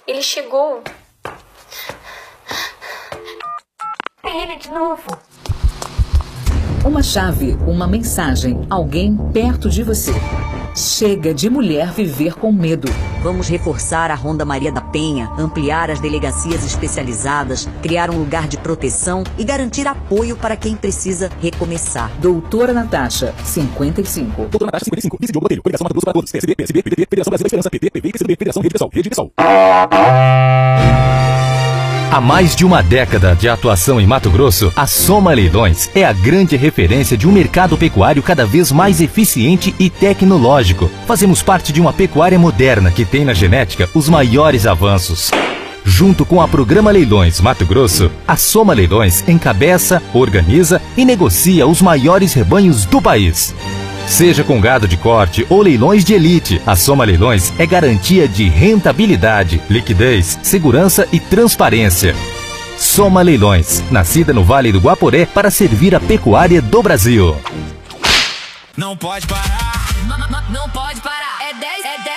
Ele chegou. É ele de novo. Uma chave, uma mensagem, alguém perto de você. Chega de mulher viver com medo. Vamos reforçar a Ronda Maria da Penha, ampliar as delegacias especializadas, criar um lugar de proteção e garantir apoio para quem precisa recomeçar. Doutora Natasha, 55. Doutora Natasha, 55. Vice Diogo Botelho. Coligação Mato Grosso para todos. PSB, PSB, PDT, Federação Brasileira da Esperança, PT, PV, PCdoB, Federação Rede Pessoal, Rede Pessoal. Há mais de uma década de atuação em Mato Grosso, a Soma Leilões é a grande referência de um mercado pecuário cada vez mais eficiente e tecnológico. Fazemos parte de uma pecuária moderna que tem na genética os maiores avanços. Junto com a Programa Leilões Mato Grosso, a Soma Leilões encabeça, organiza e negocia os maiores rebanhos do país. Seja com gado de corte ou leilões de elite, a Soma Leilões é garantia de rentabilidade, liquidez, segurança e transparência. Soma Leilões, nascida no Vale do Guaporé para servir a pecuária do Brasil. Não pode parar. Não pode parar. É 10, é 10.